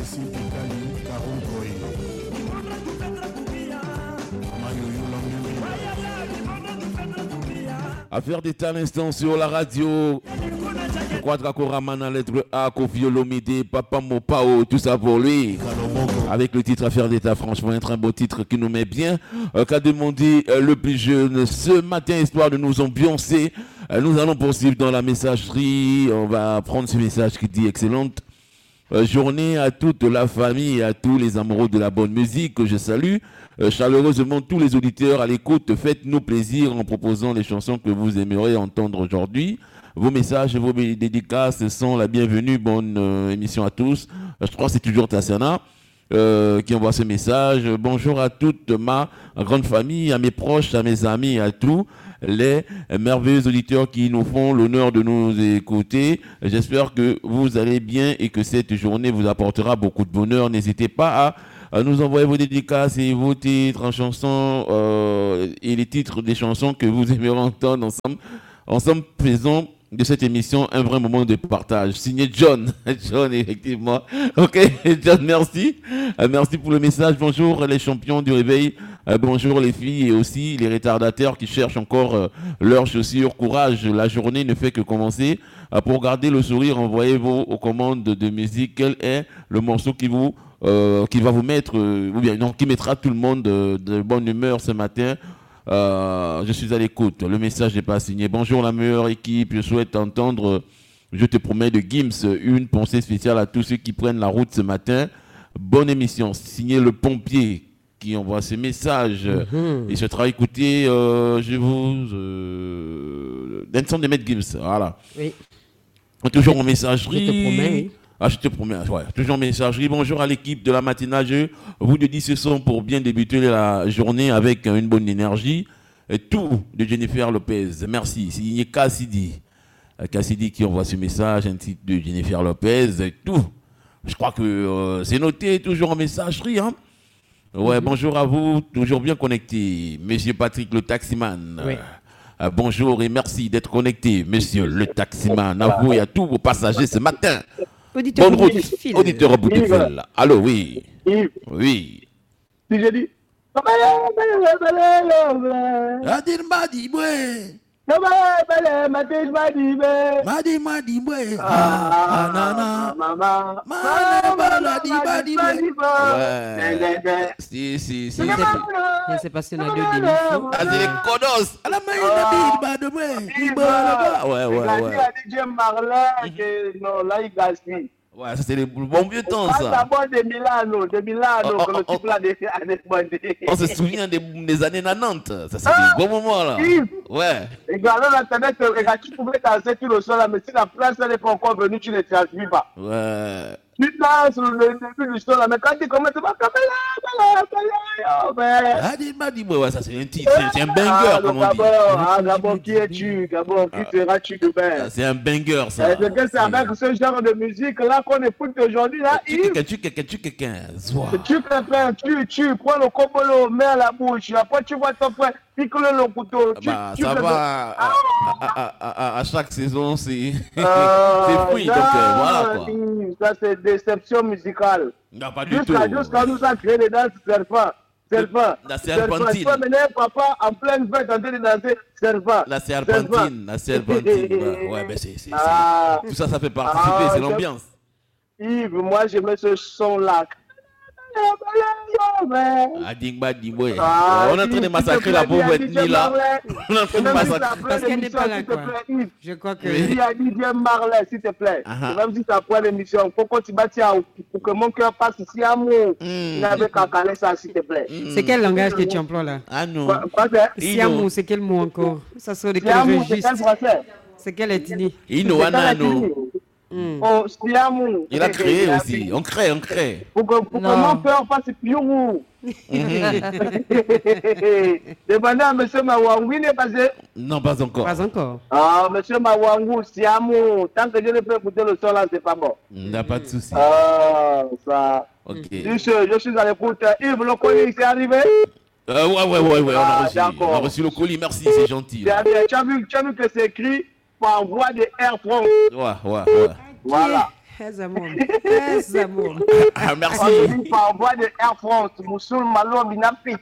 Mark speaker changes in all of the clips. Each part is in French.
Speaker 1: Affaire d'État à l'instant sur la radio. Quadra Ramana, lettre A, Kofi Olomide, Papa Mopao, tout ça pour lui. Avec le titre Affaire d'État, franchement, un très beau titre qui nous met bien. Qu'a demandé le plus jeune ce matin, histoire de nous ambiancer. Nous allons poursuivre dans la messagerie. On va prendre ce message qui dit excellente journée à toute la famille et à tous les amoureux de la bonne musique que je salue. Chaleureusement tous les auditeurs à l'écoute, faites-nous plaisir en proposant les chansons que vous aimeriez entendre aujourd'hui. Vos messages et vos dédicaces sont la bienvenue. Bonne émission à tous. Je crois que c'est toujours Tassiana qui envoie ce message. Bonjour à toute ma grande famille, à mes proches, à mes amis, à tous les merveilleux auditeurs qui nous font l'honneur de nous écouter. J'espère que vous allez bien et que cette journée vous apportera beaucoup de bonheur. N'hésitez pas à nous envoyer vos dédicaces et vos titres en chansons et les titres des chansons que vous aimeriez entendre ensemble. Ensemble, faisons de cette émission un vrai moment de partage. Signé John. John, effectivement. Ok, John, merci. Merci pour le message. Bonjour les champions du réveil. Bonjour les filles et aussi les retardataires qui cherchent encore leurs chaussures. Courage, la journée ne fait que commencer. Pour garder le sourire, envoyez-vous aux commandes de musique. Quel est le morceau qui va vous mettre, ou bien non, qui mettra tout le monde de bonne humeur ce matin? Je suis à l'écoute. Le message n'est pas signé. Bonjour la meilleure équipe. Je souhaite entendre, je te promets, de Gims. Une pensée spéciale à tous ceux qui prennent la route ce matin. Bonne émission. Signé le pompier qui envoie ce message. Il se sera écouté. Je vous d'instant de mettre Gims. Voilà. Oui. Toujours en messagerie.
Speaker 2: Je te promets. Oui.
Speaker 1: Je te promets, ouais. Toujours en messagerie. Bonjour à l'équipe de la matinale. Je vous le dis ce son pour bien débuter la journée avec une bonne énergie. Et tout de Jennifer Lopez. Merci. Signé Cassidy. Cassidy qui envoie ce message, un titre de Jennifer Lopez. Et tout. Je crois que c'est noté toujours en messagerie. Hein? Ouais, bonjour à vous. Toujours bien connecté. Monsieur Patrick, le taximan. Oui. Bonjour et merci d'être connecté, monsieur le taximan. À vous et à tous vos passagers ce matin.
Speaker 2: Auditeur
Speaker 1: bonne route, auditeur au bout du fil. Allô, oui.
Speaker 3: Yves.
Speaker 1: Oui.
Speaker 3: Si j'ai dit.
Speaker 1: Si.
Speaker 2: C'est passé dans deux démissions.
Speaker 1: Ah, c'est les codos. À la main, ouais, ça c'est les bons vieux temps, ça.
Speaker 3: D'abord de Milano, que le type là
Speaker 1: on se souvient des années 90. Ça c'est des bons moments, là. Ouais.
Speaker 3: Et alors, l'internet, tu pouvais danser tout le sol, là, mais si la place n'est pas encore venue, tu ne transmets pas.
Speaker 1: Ouais.
Speaker 3: Tu danses le début du sol, là, mais quand tu commences, tu vas comme
Speaker 1: ouais, ça c'est un titre, c'est un banger, comme on dit.
Speaker 3: Gabon, qui es-tu? Gabon, qui seras-tu demain?
Speaker 1: C'est un banger, ça.
Speaker 3: C'est avec ce genre de musique là qu'on écoute aujourd'hui, là.
Speaker 1: Tu
Speaker 3: prends le cobolo, mets à la bouche, après tu vois ton frère, pique le couteau.
Speaker 1: Ça va, à chaque saison, c'est fruit, donc voilà quoi.
Speaker 3: Ça c'est déception musicale.
Speaker 1: Non, pas du tout.
Speaker 3: Jusqu'à nous a créé les danses serpents.
Speaker 1: La serpentine.
Speaker 3: Tu peux mener papa en pleine fête en train de danser serpent.
Speaker 1: La serpentine. Ouais, mais c'est tout ça, ça fait participer, c'est l'ambiance.
Speaker 3: Yves, moi j'aimais ce son-là.
Speaker 1: On est en train de massacrer la pauvre ethnie là. On est en train de massacrer.
Speaker 2: Parce qu'elle n'est pas là, quoi. Je crois que.
Speaker 3: Il y a DJ Marley, s'il te plaît. Même si ça prend l'émission, il faut qu'on t'y batte pour que mon cœur passe ici à moi. Il n'avait qu'à caler ça, s'il te plaît.
Speaker 2: C'est quel langage que tu emploies là?
Speaker 1: Ah non.
Speaker 2: Siamou, c'est quel mot encore? Ça serait de quel registre? C'est quelle ethnie?
Speaker 3: Oh, Siamou.
Speaker 1: Il a créé aussi. On crée.
Speaker 3: Pour que mon cœur passe Piorou. Demandez à M. Mawangou, il n'est passé.
Speaker 1: Non, pas encore.
Speaker 3: Ah, M. Mawangou, Siamou. Tant que je ne peux écouter le son là, c'est pas bon.
Speaker 1: Il n'y a pas de souci.
Speaker 3: Ah, ça.
Speaker 1: Ok.
Speaker 3: Je suis à l'écoute. Yves, le colis, c'est arrivé?
Speaker 1: Ouais. On a reçu le colis. Merci, c'est gentil.
Speaker 3: Tu as vu que c'est écrit par voie de Air France.
Speaker 1: Ouais.
Speaker 3: Voilà.
Speaker 2: Très amour. Très amour.
Speaker 1: Ah, merci.
Speaker 3: On dit par voie de Air France, Moussoul Malo Binapit.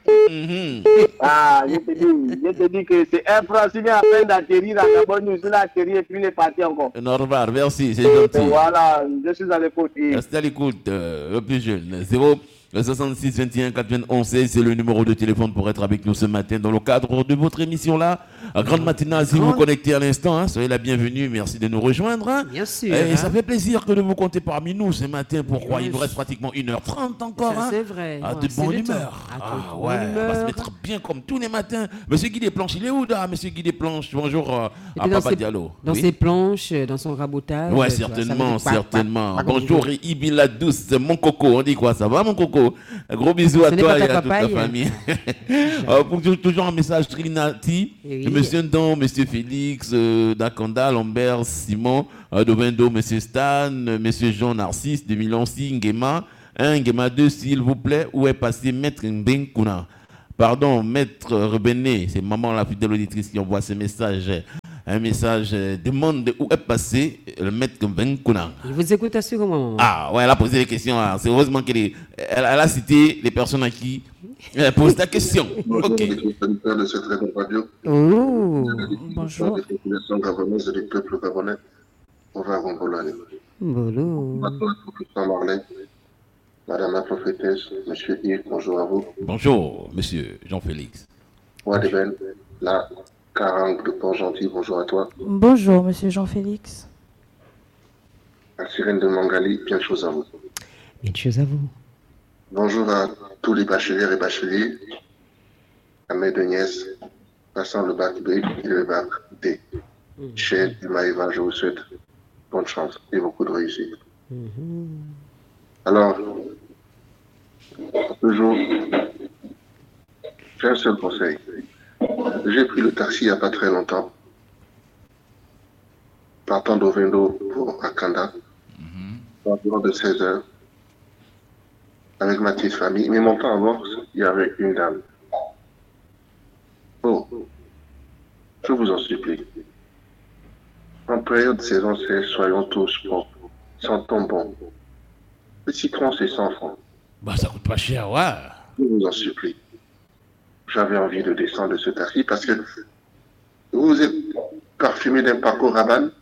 Speaker 3: Ah, je te dis que c'est Air France, il est en train d'atterrir à Gabon, nous sommes atterris et puis il est parti encore.
Speaker 1: Normal, merci, c'est gentil.
Speaker 3: Voilà, je suis à l'écoute.
Speaker 1: Restez à l'écoute, le plus jeune. 66 21 91 16, c'est le numéro de téléphone pour être avec nous ce matin dans le cadre de votre émission là. À Grande Matinale, si vous vous connectez à l'instant, hein, soyez la bienvenue, merci de nous rejoindre. Hein.
Speaker 2: Bien sûr.
Speaker 1: Et ça fait plaisir que de vous compter parmi nous ce matin. Pourquoi il nous reste pratiquement 1h30 encore.
Speaker 2: Ça,
Speaker 1: hein.
Speaker 2: c'est vrai.
Speaker 1: Ah, de bonne humeur. Ouais, on va se mettre bien comme tous les matins. Monsieur Guy Desplanches, il est où là, Monsieur Guy Desplanches? Bonjour à Papa Diallo.
Speaker 2: Dans ses planches, dans son rabotage.
Speaker 1: Ouais, certainement, certainement. Bonjour Ibila Douce, mon coco. On dit quoi, ça va mon coco? Un gros bisou à toi et à toute la famille. Toujours un message Trinati, Monsieur Ndon, Monsieur Félix, Dakanda, Lambert, Simon, Dovendo, Monsieur Stan, Monsieur Jean Narcisse, de Milancy, Ngema 1, Ngema 2, s'il vous plaît, où est passé Maître Mbenkuna? Pardon, Maître Rebené, c'est maman la fidèle auditrice qui envoie ce message. Un message demande où est passé le Maître Mbenkuna.
Speaker 2: Il vous écoute assurément.
Speaker 1: Ah, ouais, elle a posé des questions. Hein. C'est heureusement qu'elle a cité les personnes à qui elle pose la question.
Speaker 4: Bonjour,
Speaker 1: ok.
Speaker 4: de cette radio.
Speaker 2: Oh, bonjour.
Speaker 4: La population gabonaise et du peuple gabonais. On va Rombolane.
Speaker 2: Bonjour.
Speaker 4: Professeur Marley, Madame la prophétesse, Monsieur Yves, bonjour à vous.
Speaker 1: Bonjour, Monsieur Jean-Félix.
Speaker 4: Wadeben, la Carangue de Port-Gentil, bonjour à toi.
Speaker 5: Bonjour, Monsieur Jean-Félix.
Speaker 4: La Sirène de Mangali, bien de choses à vous.
Speaker 2: Bien de choses à vous.
Speaker 4: Bonjour à tous les bacheliers et bacheliers, à mes deux nièces, passant le bac B et le bac D. Chez Maïva, je vous souhaite bonne chance et beaucoup de réussite. Alors, toujours, j'ai un seul conseil. J'ai pris le taxi il n'y a pas très longtemps, partant d'Ovendo pour Akanda, environ de 16 heures, avec ma petite famille. Mais montant à bord, il y avait une dame. Oh, je vous en supplie. En période de saison sèche, soyons tous propres, sentons bon. Le citron, c'est 100 francs.
Speaker 1: Bah, ça coûte pas cher, ouais.
Speaker 4: Je vous en supplie. J'avais envie de descendre de ce taxi parce que vous êtes parfumé d'un parcours Rabanne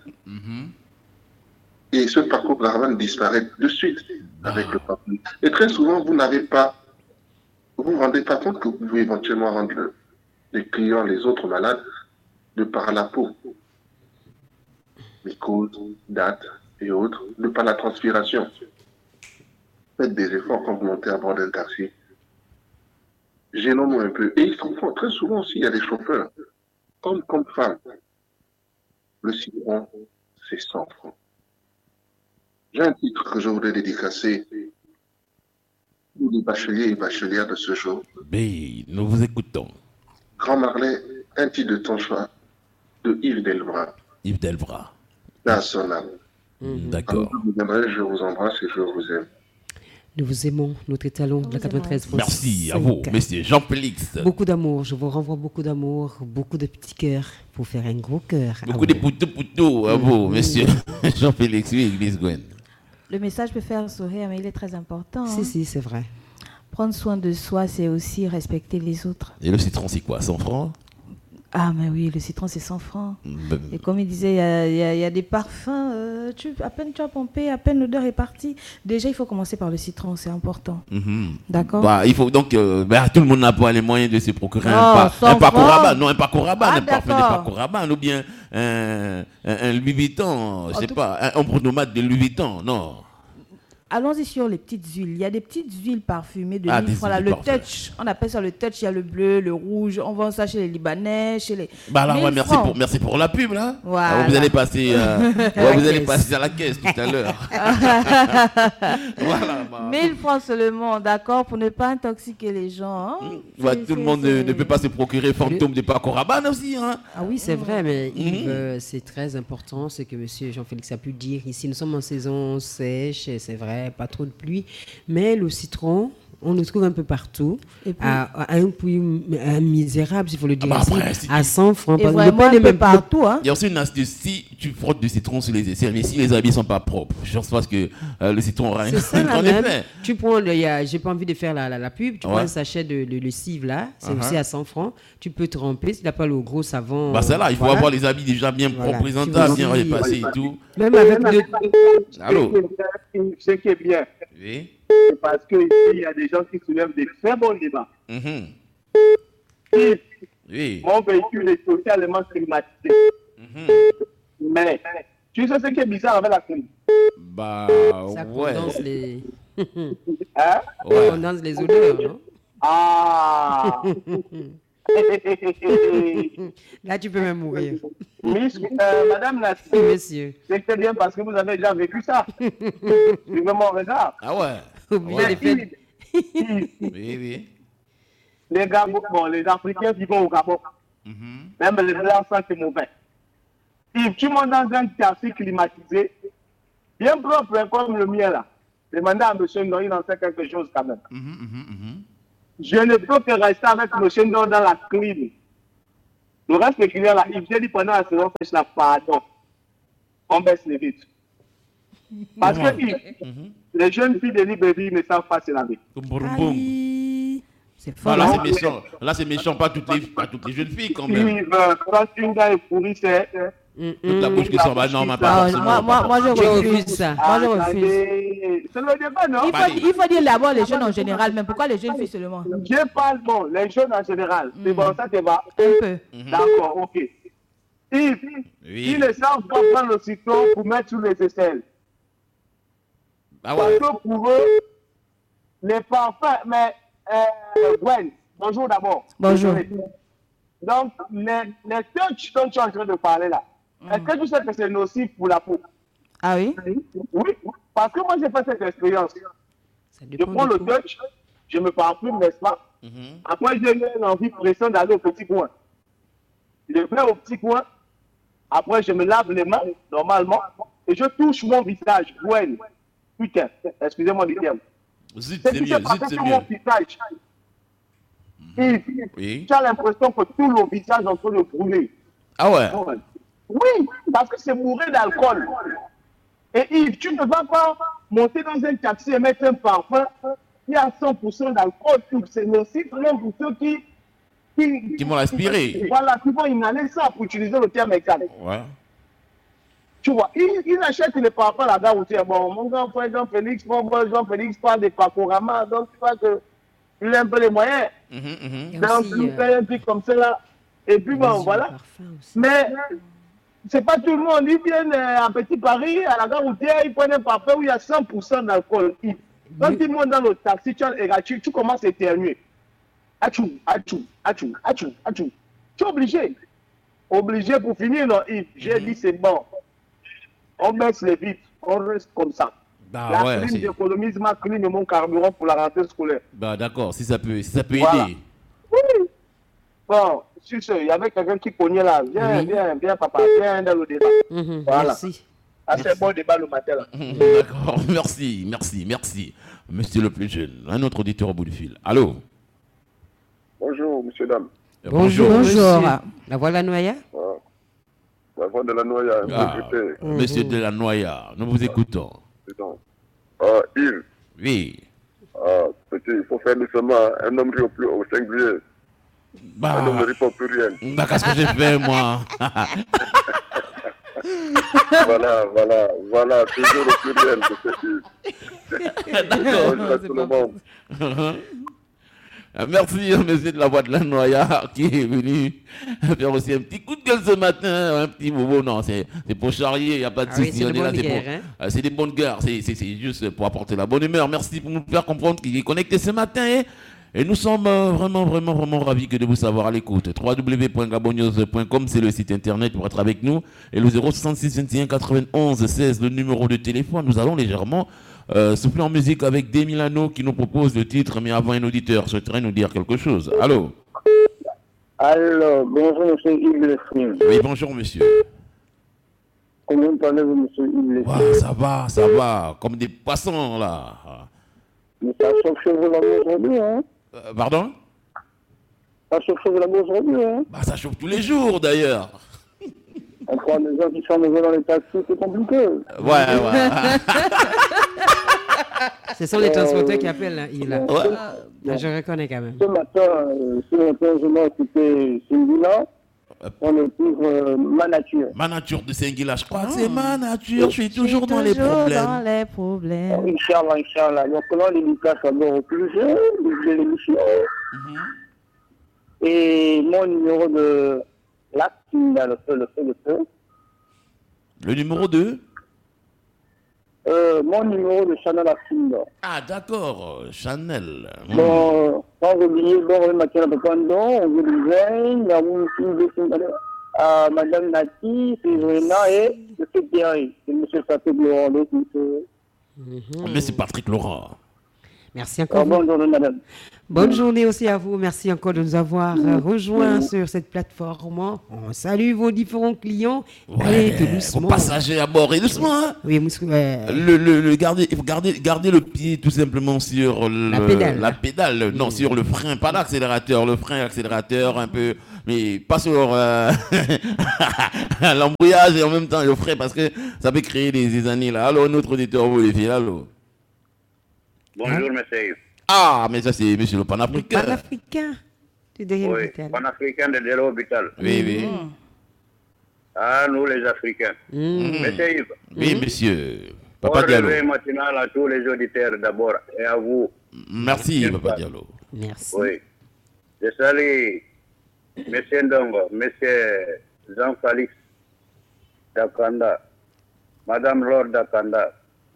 Speaker 4: et ce parcours Rabanne disparaît de suite avec le parfum. Et très souvent, vous vous rendez pas compte que vous pouvez éventuellement rendre les clients, les autres malades, de par la peau. Mycoses, dates et autres, de par la transpiration. Faites des efforts quand vous montez à bord d'un taxi. Gênons-nous un peu. Et très souvent aussi, il y a des chauffeurs, hommes comme femmes. Le citron, c'est 100 francs. J'ai un titre que je voudrais dédicacer pour les bacheliers et bachelières de ce jour.
Speaker 1: Mais nous vous écoutons.
Speaker 4: Grand Marley, un titre de ton choix, de Yves Delvra.
Speaker 1: Yves Delvra.
Speaker 4: Dans son âme.
Speaker 1: D'accord.
Speaker 4: Je vous embrasse et je vous aime.
Speaker 2: Nous vous aimons, notre talent de la 93.
Speaker 1: Merci à vous, Monsieur Jean-Félix.
Speaker 2: Beaucoup d'amour, je vous renvoie beaucoup d'amour, beaucoup de petits cœurs pour faire un gros cœur.
Speaker 1: Beaucoup de poutou à vous, Monsieur Jean-Félix. Oui, Église Gwen.
Speaker 5: Le message peut faire sourire, mais il est très important.
Speaker 2: Si, c'est vrai.
Speaker 5: Prendre soin de soi, c'est aussi respecter les autres.
Speaker 1: Et le citron, c'est quoi, 100 francs?
Speaker 5: Ah, mais oui, le citron, c'est 100 francs. Et comme il disait, il y a des parfums, à peine tu as pompé, à peine l'odeur est partie. Déjà, il faut commencer par le citron, c'est important. D'accord.
Speaker 1: Bah, il faut donc, tout le monde n'a pas les moyens de se procurer un parcours Rabanne. Non, un parcours Rabanne, un parfum de parcours Rabanne, ou bien un Louis Vuitton, je sais pas, un pronomate de Louis Vuitton, non.
Speaker 5: Allons-y sur les petites huiles. Il y a des petites huiles parfumées de 1000 francs. Le touch, on appelle ça le touch. Il y a le bleu, le rouge. On vend ça chez les Libanais, chez les.
Speaker 1: Bah alors, ouais, merci pour la pub là.
Speaker 5: Voilà.
Speaker 1: Alors, vous allez passer, allez passer à la caisse tout à l'heure.
Speaker 5: Voilà. 1000 francs seulement, d'accord, pour ne pas intoxiquer les gens. Hein?
Speaker 1: Tout le monde ne peut pas se procurer fantôme de parcours Rabanne aussi. Hein?
Speaker 2: Ah oui, c'est vrai, mais Yves, c'est très important, ce que Monsieur Jean-Félix a pu dire. Ici, nous sommes en saison sèche, c'est vrai. Pas trop de pluie, mais le citron, On le trouve un peu partout,
Speaker 5: Et puis,
Speaker 2: à un prix misérable, s'il faut le dire
Speaker 1: bah
Speaker 2: ainsi,
Speaker 1: après, si
Speaker 2: à 100 francs.
Speaker 5: et
Speaker 2: Parce que
Speaker 5: vraiment un
Speaker 2: le pain
Speaker 5: peu
Speaker 2: n'est même pas
Speaker 5: partout. Hein.
Speaker 1: Il y a aussi une astuce, si tu frottes du citron sur les aisselles, mais si les habits ne sont pas propres, je pense que le citron aura
Speaker 2: C'est ça, là
Speaker 1: en
Speaker 2: même.
Speaker 1: effet.
Speaker 2: Tu prends, j'ai pas envie de faire la pub, tu prends un sachet de lessive là, c'est aussi à 100 francs. Tu peux tremper, si tu n'as pas le gros savon.
Speaker 1: Bah c'est là, il faut avoir les habits déjà bien propres, présentables, bien repassés et tout.
Speaker 2: Même avec le...
Speaker 1: Allô?
Speaker 3: Ce qui est bien,
Speaker 1: Oui.
Speaker 3: c'est parce qu'il y a des gens qui soulèvent des très bons débats.
Speaker 1: Oui.
Speaker 3: Mon véhicule est totalement climatisé. Mais tu sais ce qui est bizarre avec la clim?
Speaker 1: Bah
Speaker 2: Ça
Speaker 1: ouais.
Speaker 2: condense les...
Speaker 3: Hein?
Speaker 2: Ça condense les odeurs, non?
Speaker 3: Ah.
Speaker 2: Là, tu peux même mourir.
Speaker 3: Madame Nassi,
Speaker 2: Oui, monsieur.
Speaker 3: c'est très bien parce que vous avez déjà vécu ça. Suivez mon regard.
Speaker 1: Ah ouais.
Speaker 2: Oubliez
Speaker 1: Ouais.
Speaker 2: les fêtes.
Speaker 1: Oui.
Speaker 3: Les Gabons, bon, les Africains qui vont au Gabon, même les Blancs sentent c'est mauvais. Si tu montes dans un taxi climatisé, bien propre comme le mien là, demandez à monsieur Ndo, il en sait quelque chose quand même. Je ne peux que rester avec monsieur Ndo dans la clim. Le reste des clients là, il vient dit pendant la saison sèche là, pardon, on baisse les vitres. Parce que les jeunes filles de Libéry ne savent pas se laver.
Speaker 5: Aïe. C'est fort.
Speaker 1: Ah, là
Speaker 5: hein.
Speaker 1: c'est méchant. Là c'est méchant, pas toutes les jeunes filles quand même.
Speaker 3: Quand une gars est pourri, c'est...
Speaker 1: Toute la bouche qui sort, bah non, mais pas
Speaker 5: Ah,
Speaker 1: forcément.
Speaker 5: moi, je
Speaker 2: Je
Speaker 5: refuse
Speaker 2: refuse ça.
Speaker 5: Moi, je refuse.
Speaker 3: C'est le débat, non?
Speaker 5: Il faut dire d'abord les jeunes en général, mais pourquoi les jeunes filles seulement?
Speaker 3: Je parle, bon, les jeunes en général. C'est bon, ça te va?
Speaker 5: Un peu.
Speaker 3: D'accord, ok. Ils ne savent pas prendre le citron pour mettre sur les aisselles.
Speaker 1: Ah
Speaker 3: Parce
Speaker 1: ouais.
Speaker 3: que pour eux, les parfums, mais Gwen, bonjour d'abord.
Speaker 5: Bonjour.
Speaker 3: Donc, les touches dont tu es en train de parler là, est-ce que tu sais que c'est nocif pour la peau?
Speaker 5: Ah oui?
Speaker 3: Oui, parce que moi j'ai fait cette expérience.
Speaker 2: Ça
Speaker 3: Je
Speaker 2: dépend
Speaker 3: prends
Speaker 2: du
Speaker 3: le
Speaker 2: coup.
Speaker 3: touch, je me parfume, n'est-ce pas? Après, j'ai une envie pressante d'aller au petit coin. Je vais au petit coin, après je me lave les mains, normalement, et je touche mon visage. Gwen, putain, excusez-moi du terme.
Speaker 1: Zut,
Speaker 3: C'est
Speaker 1: c'est
Speaker 3: qui
Speaker 1: mieux,
Speaker 3: s'est
Speaker 1: zut,
Speaker 3: passé
Speaker 1: c'est
Speaker 3: sur
Speaker 1: mieux.
Speaker 3: mon visage.
Speaker 1: Oui.
Speaker 3: Tu as l'impression que tout le visage est en train de brûler.
Speaker 1: Ah ouais.
Speaker 3: Oui, parce que c'est bourré d'alcool. Et Yves, tu ne vas pas monter dans un taxi et mettre un parfum qui a 100% d'alcool. C'est nocif même pour ceux qui
Speaker 1: vont l'aspirer.
Speaker 3: Voilà, qui vont inhaler ça pour utiliser le terme exact.
Speaker 1: Ouais.
Speaker 3: Tu vois, ils achètent les parfums là-bas où tu es. Bon, mon grand frère Jean-Félix, parle de Pacorama, donc tu vois qu'il a un peu les moyens.
Speaker 2: Il y a
Speaker 3: Donc,
Speaker 2: aussi,
Speaker 3: il fait un truc comme ça là. Et puis bon,
Speaker 2: des
Speaker 3: voilà.
Speaker 2: parfums aussi.
Speaker 3: Mais c'est pas tout le monde. Ils viennent à Petit Paris, à la gare routière, ils prennent un parfum où il y a 100% d'alcool. Quand ils montent dans le taxi, tu commences à éternuer. Achou, achou, achou, achou, achou. Tu es obligé. Obligé pour finir, non, Yves. J'ai dit c'est bon. On baisse les vitres, on reste comme ça.
Speaker 1: Bah
Speaker 3: La
Speaker 1: ouais.
Speaker 3: clim, j'économise ma clim et mon carburant pour la rentrée scolaire.
Speaker 1: Bah d'accord, si ça peut
Speaker 3: Voilà.
Speaker 1: aider.
Speaker 3: Oui. Bon, sur ce, il y avait quelqu'un qui cognait là. Viens, papa, viens dans le débat. Voilà.
Speaker 2: Merci.
Speaker 3: Ah, c'est un bon débat le matin là.
Speaker 1: D'accord, merci. Monsieur le plus jeune, un autre auditeur au bout du fil. Allô?
Speaker 4: Bonjour, monsieur, dame.
Speaker 2: Bonjour.
Speaker 5: Bonjour.
Speaker 2: La voix de la Noya?
Speaker 4: La voix de la Noya,
Speaker 1: Ah, monsieur de la Noya, nous vous écoutons.
Speaker 4: Yves,
Speaker 1: Oui.
Speaker 4: petit, il faut faire doucement. Un homme rit au singulier. Un homme ne
Speaker 1: Bah,
Speaker 4: rit pas au pluriel.
Speaker 1: bah qu'est-ce que j'ai fait, moi?
Speaker 4: Voilà, toujours au pluriel, monsieur Yves. Bonjour à tout le monde.
Speaker 1: Merci, monsieur de la voix de la Noya, qui est venu faire aussi un petit coup de gueule ce matin, un petit bobo. Non, c'est pour charrier, il n'y a pas de
Speaker 2: Ah oui,
Speaker 1: souci.
Speaker 2: c'est
Speaker 1: On
Speaker 2: de
Speaker 1: est là,
Speaker 2: bonne
Speaker 1: c'est
Speaker 2: guerre,
Speaker 1: c'est des bonnes guerres, c'est juste pour apporter la bonne humeur. Merci pour nous faire comprendre qu'il est connecté ce matin. Et nous sommes vraiment ravis que de vous savoir à l'écoute. www.gabonnews.com, c'est le site internet pour être avec nous. Et le 066 21 91 16, le numéro de téléphone. Nous allons légèrement souffler en musique avec Des Milano qui nous propose le titre. Mais avant, un auditeur souhaiterait nous dire quelque chose. Allô?
Speaker 3: Alors, bonjour monsieur Yves Lesmine.
Speaker 1: Oui, bonjour monsieur.
Speaker 3: Comment parlez-vous monsieur Yves Lesmine?
Speaker 1: Wow, ça va. Comme des poissons là.
Speaker 3: Mais ça chauffe chez vous l'amour aujourd'hui, hein?
Speaker 1: Pardon?
Speaker 3: Ça chauffe chez vous l'amour aujourd'hui, hein?
Speaker 1: Bah, ça chauffe tous les jours d'ailleurs.
Speaker 3: On prend des gens qui sont mauvais dans les taxis, c'est compliqué.
Speaker 1: Ouais.
Speaker 2: Ce sont les transporteurs qui appellent, hein, il a.
Speaker 1: Ouais.
Speaker 2: Ah, je reconnais quand même.
Speaker 3: Ce matin, je m'ai écouté Singula. On le trouve ma nature.
Speaker 1: Ma nature de Singuila, je crois que c'est ma nature. Je suis toujours dans les problèmes.
Speaker 3: Inch'Allah. Donc là, dédicace d'abord au plus jeune de l'émission. Et mon numéro de l'acting, le feu.
Speaker 1: Le numéro 2?
Speaker 3: Mon numéro de Chanel Acting.
Speaker 1: Ah, d'accord, Chanel.
Speaker 3: Bon, sans oublier, bon, Mathieu Lapapandon, on vous le à Madame Nati, Séverina et M. Thierry. C'est M. Patrick Laurent.
Speaker 1: Monsieur Patrick Laurent.
Speaker 2: Merci encore.
Speaker 3: Bonne journée, madame.
Speaker 2: Bonne journée aussi à vous. Merci encore de nous avoir rejoints sur cette plateforme. On salue vos différents clients. Allez, tout doucement.
Speaker 1: Vos passagers à bord et doucement. Hein.
Speaker 2: Oui,
Speaker 1: il faut garder le pied tout simplement sur la pédale. Non, sur le frein, pas l'accélérateur. Le frein, l'accélérateur un peu, mais pas sur l'embouillage et en même temps le frein parce que ça peut créer des années là. Alors notre auditeur, vous les filles, allô.
Speaker 6: Bonjour, monsieur.
Speaker 1: Ah, mais ça, c'est monsieur le panafricain.
Speaker 2: Panafricain
Speaker 6: Oui, panafricain de Delo Hôpital.
Speaker 1: Oui.
Speaker 6: Ah, nous, les Africains. Monsieur Yves.
Speaker 1: Oui, monsieur. Papa Diallo.
Speaker 6: Bonne matinale à tous les auditeurs d'abord et à vous.
Speaker 1: Merci, Papa Diallo.
Speaker 2: Merci.
Speaker 6: Oui. Je salue monsieur Ndongo, monsieur Jean-Félix Dakanda, madame Laure Dakanda.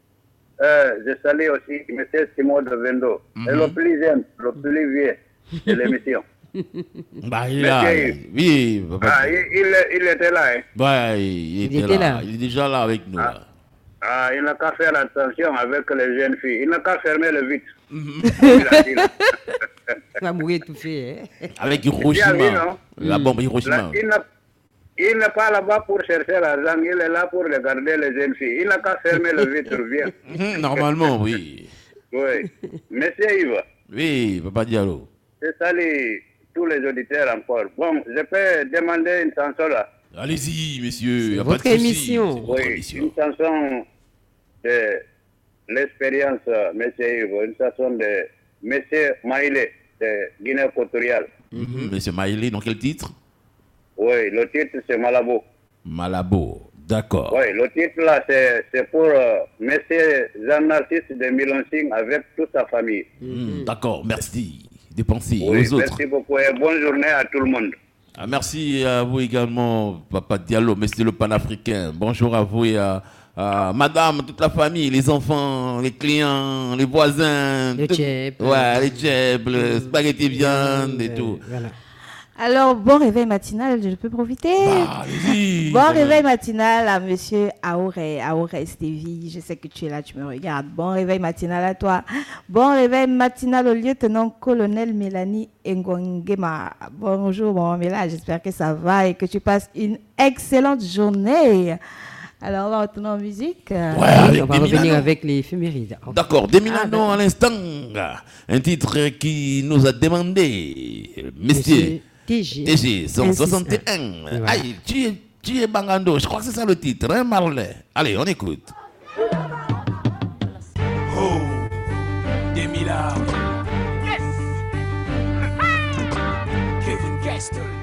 Speaker 6: Je salue aussi M. Simon de Vendo, et le plus jeune, le plus vieux de l'émission.
Speaker 1: Bah, il est là. Oui, papa.
Speaker 6: Ah, il était là. Hein.
Speaker 1: Ouais, il était là. Il est déjà là avec nous. Là.
Speaker 6: Ah, il n'a qu'à faire attention avec les jeunes filles. Il n'a qu'à fermer le vitre.
Speaker 2: Il va mourir tout fait. Hein.
Speaker 1: Avec Hiroshima. La bombe Hiroshima.
Speaker 6: Il n'est pas là-bas pour chercher l'argent, il est là pour regarder les jeunes filles. Il n'a qu'à fermer le vitre, bien.
Speaker 1: Normalement, oui.
Speaker 6: Oui. Monsieur Yves.
Speaker 1: Oui, Papa Diallo.
Speaker 6: Je salue tous les auditeurs encore. Bon, je peux demander une chanson là.
Speaker 1: Allez-y, messieurs.
Speaker 2: C'est votre émission.
Speaker 6: Oui, une chanson de l'expérience, Monsieur Yves. Une chanson de Monsieur Maïlé de Guinée équatoriale.
Speaker 1: Monsieur Maïlé, dans quel titre?
Speaker 6: Oui, le titre c'est Malabo.
Speaker 1: Malabo, d'accord.
Speaker 6: Oui, le titre là c'est pour Monsieur Jean-Narcisse de Milonsing avec toute sa famille.
Speaker 1: D'accord, merci. Des pensées
Speaker 6: oui,
Speaker 1: aux autres.
Speaker 6: Merci beaucoup et bonne journée à tout le monde.
Speaker 1: Ah, merci à vous également, Papa Diallo, monsieur le panafricain. Bonjour à vous et à madame, toute la famille, les enfants, les clients, les voisins.
Speaker 2: Les tchèpes.
Speaker 1: Ouais, les tchèpes, le spaghetti viande et tout.
Speaker 2: Voilà.
Speaker 5: Alors, bon réveil matinal, je peux profiter. Bon réveil matinal à monsieur Aouré Stevie. Je sais que tu es là, tu me regardes. Bon réveil matinal à toi. Bon réveil matinal au lieutenant-colonel Mélanie Ngongema. Bonjour, bon Mélanie, j'espère que ça va et que tu passes une excellente journée. Alors, on va retourner en musique.
Speaker 1: Ouais,
Speaker 2: on va revenir avec les éphémérides.
Speaker 1: D'accord, Demilano à l'instant. Un titre qui nous a demandé, Monsieur TG 161. Aïe, tu es Bangando. Je crois que c'est ça le titre, hein, Marley. Allez, on écoute.
Speaker 7: Oh, Demila. Yes. Kevin Castle.